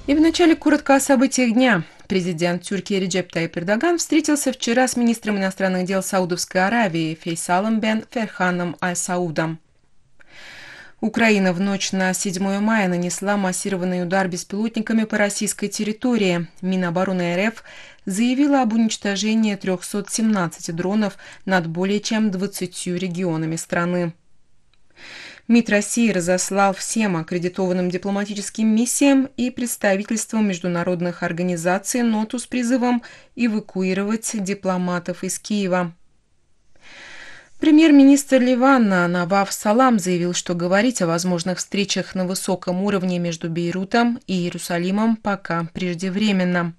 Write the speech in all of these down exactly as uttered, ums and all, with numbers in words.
И вначале коротко о событиях дня. Президент Тюркии Реджеп Тайип Эрдоган встретился вчера с министром иностранных дел Саудовской Аравии Фейсалом бен Ферханом Аль-Саудом. Украина в ночь на седьмое мая нанесла массированный удар беспилотниками по российской территории. Минобороны РФ заявила об уничтожении трёхсот семнадцати дронов над более чем двадцатью регионами страны. МИД России разослал всем аккредитованным дипломатическим миссиям и представительствам международных организаций ноту с призывом эвакуировать дипломатов из Киева. Премьер-министр Ливана Наваф Салам заявил, что говорить о возможных встречах на высоком уровне между Бейрутом и Иерусалимом пока преждевременно.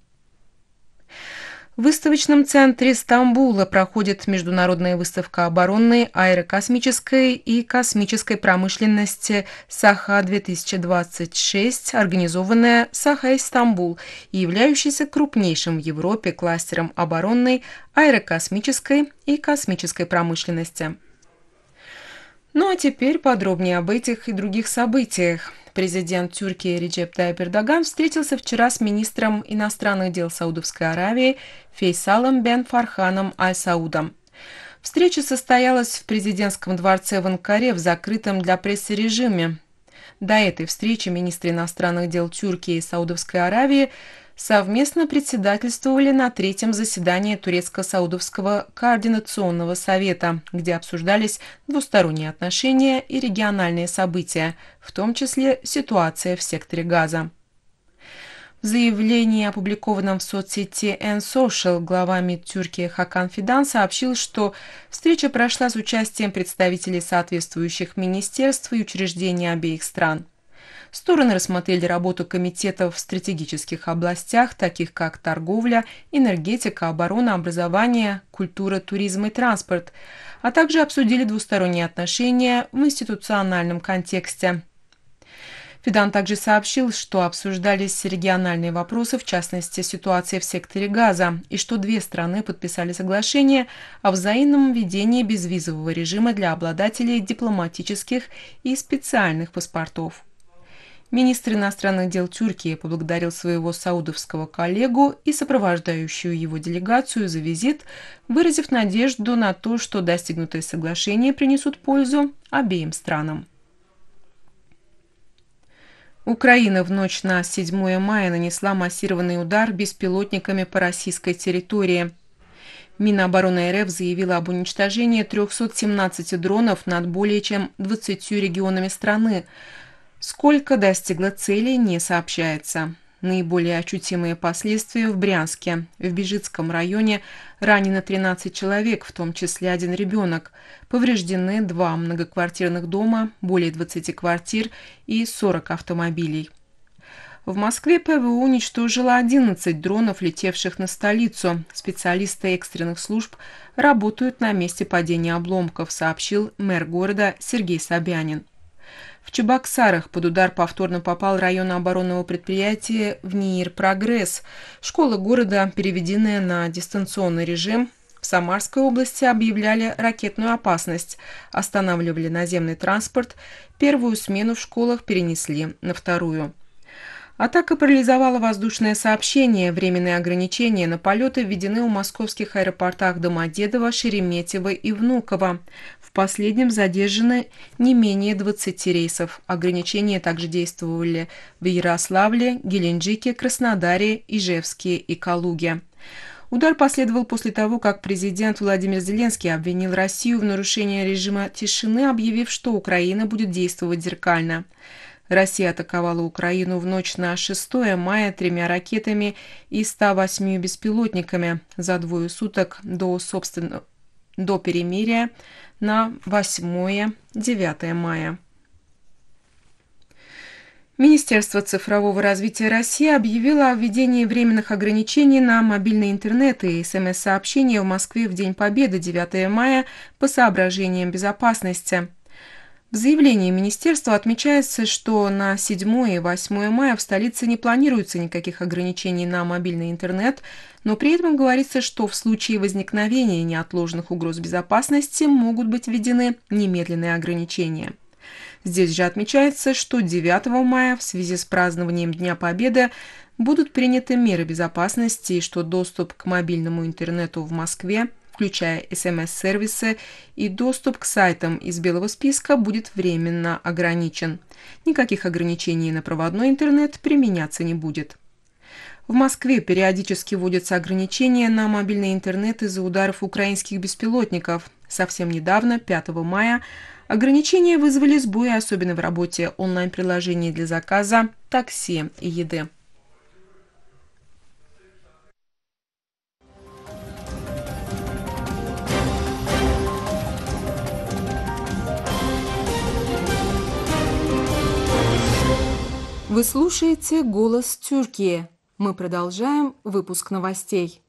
В выставочном центре Стамбула проходит международная выставка оборонной, аэрокосмической и космической промышленности «Саха-две тысячи двадцать шесть», организованная «Саха Истамбул» и являющаяся крупнейшим в Европе кластером оборонной, аэрокосмической и космической промышленности. Ну а теперь подробнее об этих и других событиях. Президент Тюркии Реджеп Тайип Эрдоган встретился вчера с министром иностранных дел Саудовской Аравии Фейсалом бен Фарханом Аль-Саудом. Встреча состоялась в президентском дворце в Анкаре в закрытом для прессы режиме. До этой встречи министры иностранных дел Тюркии и Саудовской Аравии совместно председательствовали на третьем заседании Турецко-Саудовского координационного совета, где обсуждались двусторонние отношения и региональные события, в том числе ситуация в секторе Газа. В заявлении, опубликованном в соцсети N-Social, глава МИД Тюркии Хакан Фидан сообщил, что встреча прошла с участием представителей соответствующих министерств и учреждений обеих стран. Стороны рассмотрели работу комитетов в стратегических областях, таких как торговля, энергетика, оборона, образование, культура, туризм и транспорт, а также обсудили двусторонние отношения в институциональном контексте. Фидан также сообщил, что обсуждались региональные вопросы, в частности, ситуация в секторе Газа, и что две страны подписали соглашение о взаимном введении безвизового режима для обладателей дипломатических и специальных паспортов. Министр иностранных дел Тюркии поблагодарил своего саудовского коллегу и сопровождающую его делегацию за визит, выразив надежду на то, что достигнутые соглашения принесут пользу обеим странам. Украина в ночь на седьмое мая нанесла массированный удар беспилотниками по российской территории. Минобороны РФ заявила об уничтожении трёхсот семнадцати дронов над более чем двадцатью регионами страны. Сколько достигло цели, не сообщается. Наиболее ощутимые последствия в Брянске. В Бежецком районе ранено тринадцать человек, в том числе один ребенок. Повреждены два многоквартирных дома, более двадцати квартир и сорок автомобилей. В Москве ПВО уничтожило одиннадцать дронов, летевших на столицу. Специалисты экстренных служб работают на месте падения обломков, сообщил мэр города Сергей Собянин. В Чебоксарах под удар повторно попал район оборонного предприятия ВНИИР «Прогресс». Школа города, переведенная на дистанционный режим, в Самарской области объявляли ракетную опасность, останавливали наземный транспорт, первую смену в школах перенесли на вторую. Атака парализовала воздушное сообщение, временные ограничения на полеты введены в московских аэропортах Домодедово, Шереметьево и Внуково. В последнем задержаны не менее двадцати рейсов. Ограничения также действовали в Ярославле, Геленджике, Краснодаре, Ижевске и Калуге. Удар последовал после того, как президент Владимир Зеленский обвинил Россию в нарушении режима тишины, объявив, что Украина будет действовать зеркально. Россия атаковала Украину в ночь на шестое мая тремя ракетами и ста восьмью беспилотниками за двое суток до, собственно, до перемирия на восьмое-девятое мая. Министерство цифрового развития России объявило о введении временных ограничений на мобильный интернет и СМС-сообщения в Москве в День Победы девятого мая по соображениям безопасности. В заявлении министерства отмечается, что на седьмое и восьмое мая в столице не планируется никаких ограничений на мобильный интернет, но при этом говорится, что в случае возникновения неотложных угроз безопасности могут быть введены немедленные ограничения. Здесь же отмечается, что девятого мая в связи с празднованием Дня Победы будут приняты меры безопасности и что доступ к мобильному интернету в Москве, включая эс эм эс-сервисы, и доступ к сайтам из белого списка будет временно ограничен. Никаких ограничений на проводной интернет применяться не будет. В Москве периодически вводятся ограничения на мобильный интернет из-за ударов украинских беспилотников. Совсем недавно, пятого мая, ограничения вызвали сбои, особенно в работе онлайн-приложений для заказа, такси и еды. Вы слушаете «Голос Тюркии». Мы продолжаем выпуск новостей.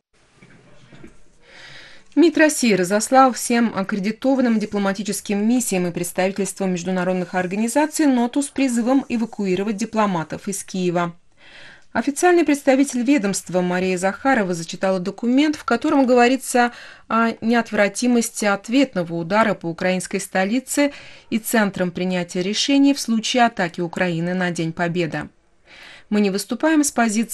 МИД России разослал всем аккредитованным дипломатическим миссиям и представительствам международных организаций ноту с призывом эвакуировать дипломатов из Киева. Официальный представитель ведомства Мария Захарова зачитала документ, в котором говорится о неотвратимости ответного удара по украинской столице и центрам принятия решений в случае атаки Украины на День Победы. Мы не выступаем с позиции